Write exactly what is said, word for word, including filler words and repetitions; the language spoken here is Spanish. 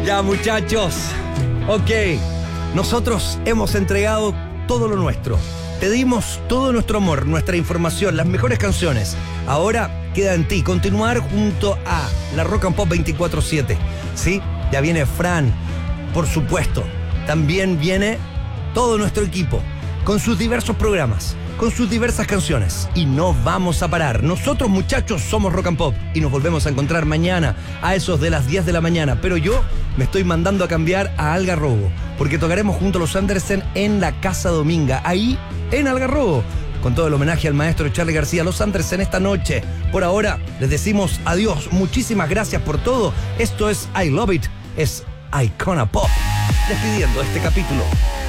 Ya, muchachos. Ok, nosotros hemos entregado todo lo nuestro. Te dimos todo nuestro amor, nuestra información, las mejores canciones. Ahora queda en ti continuar junto a la Rock and Pop veinticuatro siete. ¿Sí? Ya viene Fran, por supuesto. También viene todo nuestro equipo, con sus diversos programas, con sus diversas canciones. Y no vamos a parar. Nosotros, muchachos, somos Rock and Pop. Y nos volvemos a encontrar mañana a esos de las diez de la mañana. Pero yo me estoy mandando a cambiar a Algarrobo, porque tocaremos junto a los Andersen en la Casa Dominga, ahí en Algarrobo, con todo el homenaje al maestro Charly García. Los Andersen esta noche. Por ahora les decimos adiós. Muchísimas gracias por todo. Esto es I Love It. Es Icona Pop. Despidiendo este capítulo